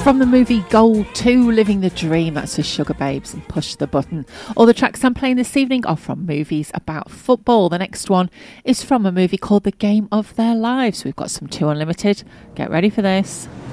From the movie Gold 2, Living the Dream, that's the Sugar Babes and Push the Button. All the tracks I'm playing this evening are from movies about football. The next one is from a movie called The Game of Their Lives. We've got some 2 Unlimited. Get ready for this.